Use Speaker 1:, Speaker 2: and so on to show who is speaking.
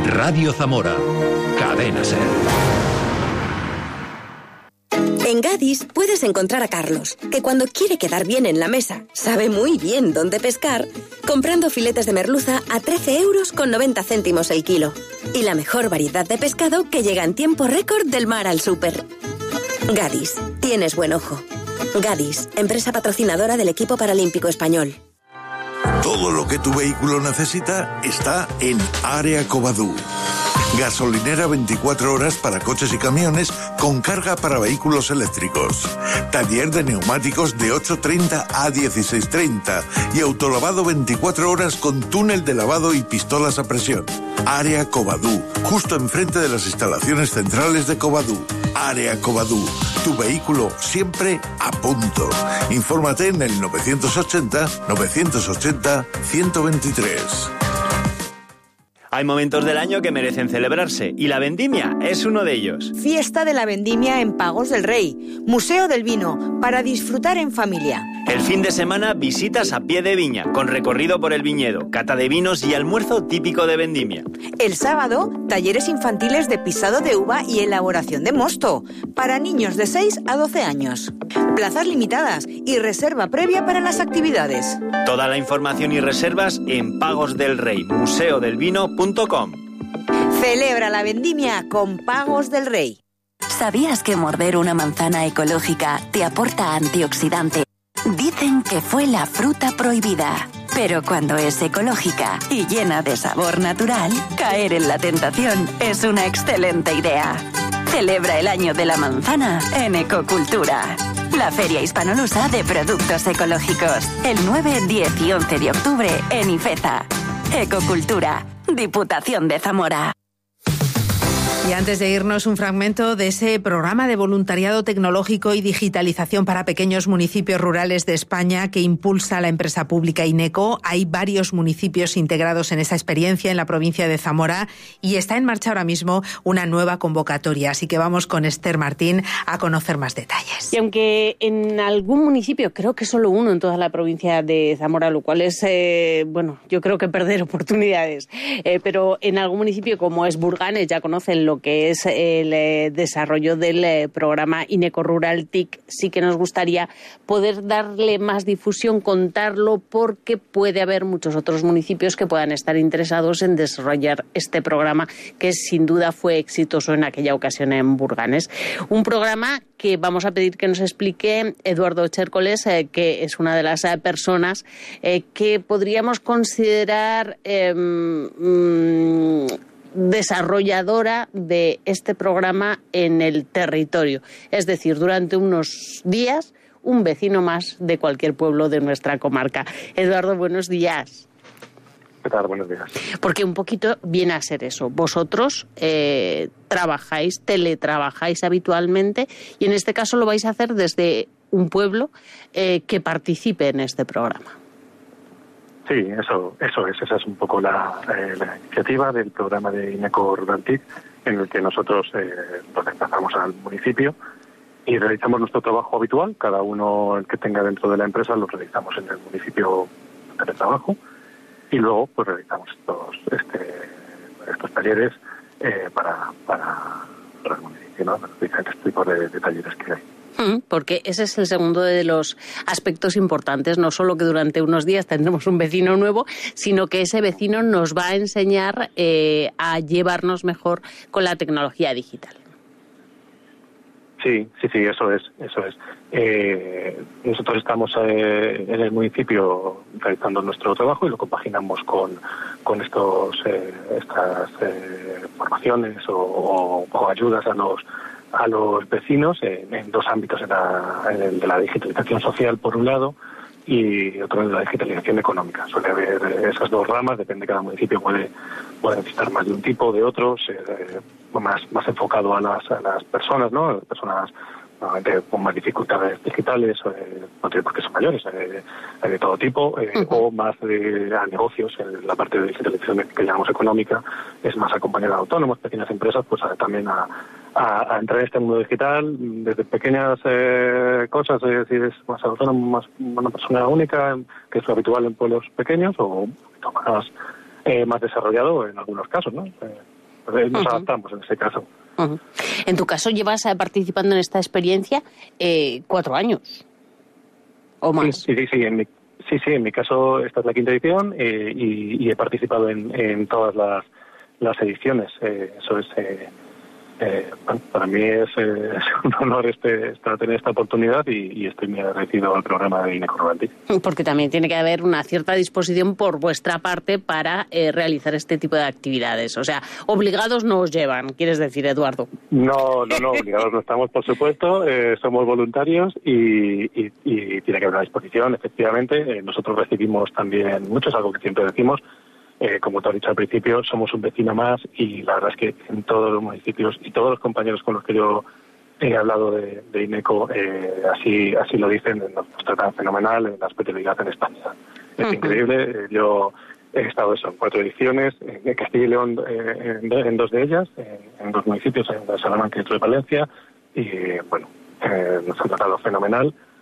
Speaker 1: Radio Zamora. Cadena SER.
Speaker 2: En Gadis puedes encontrar a Carlos, que cuando quiere quedar bien en la mesa, sabe muy bien dónde pescar, comprando filetes de merluza a 13,90 € el kilo. Y la mejor variedad de pescado que llega en tiempo récord del mar al súper. Gadis, tienes buen ojo. Gadis, empresa patrocinadora del equipo paralímpico español.
Speaker 3: Todo lo que tu vehículo necesita está en Área Covadú. Gasolinera 24 horas para coches y camiones con carga para vehículos eléctricos. Taller de neumáticos de 8:30 a 16:30 y autolavado 24 horas con túnel de lavado y pistolas a presión. Área Covadú, justo enfrente de las instalaciones centrales de Covadú. Área Covadú, tu vehículo siempre a punto. Infórmate en el 980-980-123.
Speaker 4: Hay momentos del año que merecen celebrarse y la vendimia es uno de ellos.
Speaker 5: Fiesta de la Vendimia en Pagos del Rey, Museo del Vino, para disfrutar en familia.
Speaker 4: El fin de semana visitas a pie de viña, con recorrido por el viñedo, cata de vinos y almuerzo típico de vendimia.
Speaker 5: El sábado, talleres infantiles de pisado de uva y elaboración de mosto, para niños de 6 a 12 años. Plazas limitadas y reserva previa para las actividades.
Speaker 4: Toda la información y reservas en Pagos del Rey, museodelvino.com.
Speaker 5: Celebra la vendimia con Pagos del Rey.
Speaker 6: ¿Sabías que morder una manzana ecológica te aporta antioxidante? Dicen que fue la fruta prohibida, pero cuando es ecológica y llena de sabor natural, caer en la tentación es una excelente idea. Celebra el año de la manzana en Ecocultura, la feria hispanolusa de productos ecológicos, el 9, 10 y 11 de octubre en Ifeza. Ecocultura, Diputación de Zamora.
Speaker 7: Y antes de irnos, un fragmento de ese programa de voluntariado tecnológico y digitalización para pequeños municipios rurales de España que impulsa la empresa pública INECO. Hay varios municipios integrados en esa experiencia en la provincia de Zamora y está en marcha ahora mismo una nueva convocatoria. Así que vamos con Esther Martín a conocer más detalles.
Speaker 8: Y aunque en algún municipio, creo que solo uno en toda la provincia de Zamora, lo cual es, yo creo que perder oportunidades, pero en algún municipio como es Burganes ya conocen lo que es el desarrollo del programa INECO Rural TIC, sí que nos gustaría poder darle más difusión, contarlo, porque puede haber muchos otros municipios que puedan estar interesados en desarrollar este programa, que sin duda fue exitoso en aquella ocasión en Burganes. Un programa que vamos a pedir que nos explique Eduardo Chércoles, que es una de las personas que podríamos considerar desarrolladora de este programa en el territorio. Es decir, durante unos días, un vecino más de cualquier pueblo de nuestra comarca. Eduardo, buenos días.
Speaker 9: ¿Qué tal? Buenos días.
Speaker 8: Porque un poquito viene a ser eso. Vosotros teletrabajáis habitualmente y en este caso lo vais a hacer desde un pueblo que participe en este programa.
Speaker 9: Sí, eso es. Esa es un poco la iniciativa del programa de INECO Rural TIC, en el que nosotros nos desplazamos al municipio y realizamos nuestro trabajo habitual. Cada uno, el que tenga dentro de la empresa, lo realizamos en el municipio de trabajo y luego pues realizamos estos talleres para el municipio, ¿no? Los diferentes tipos de talleres que hay.
Speaker 8: Porque ese es el segundo de los aspectos importantes, no solo que durante unos días tendremos un vecino nuevo, sino que ese vecino nos va a enseñar a llevarnos mejor con la tecnología digital.
Speaker 9: Sí, eso es. Nosotros estamos en el municipio realizando nuestro trabajo y lo compaginamos con estas formaciones o ayudas a los vecinos en dos ámbitos, en el de la digitalización social por un lado y otro en la digitalización económica. Suele haber esas dos ramas, depende de cada municipio, puede necesitar más de un tipo, de otros, más enfocado a las personas, ¿no? A las personas normalmente con más dificultades digitales, no tiene por qué son mayores, de todo tipo, o más a negocios. En la parte de digitalización que llamamos económica es más acompañada a autónomos, pequeñas empresas, pues también a entrar en este mundo digital desde pequeñas cosas, es decir, es más autónomo, más una persona única, que es lo habitual en pueblos pequeños, o más desarrollado en algunos casos, ¿no? Nos adaptamos en ese caso.
Speaker 8: En tu caso llevas participando en esta experiencia 4 años o más.
Speaker 9: Sí, en mi caso esta es la 5ª edición y he participado en todas las ediciones. Eso es, para mí es un honor tener esta oportunidad y estoy muy agradecido al programa de INECO Ruraltic.
Speaker 8: Porque también tiene que haber una cierta disposición por vuestra parte para realizar este tipo de actividades. O sea, obligados no os llevan, quieres decir, Eduardo.
Speaker 9: No, obligados no estamos, por supuesto. Somos voluntarios y tiene que haber una disposición, efectivamente. Nosotros recibimos también mucho, es algo que siempre decimos. Como te he dicho al principio, somos un vecino más y la verdad es que en todos los municipios y todos los compañeros con los que yo he hablado de INECO, así lo dicen, nos tratan fenomenal en la hospitalidad en España. Es increíble. Yo he estado en 4 ediciones, en Castilla y León en 2 de ellas, en 2 municipios, en Salamanca y otro de Valencia, y bueno, nos han tratado fenomenal.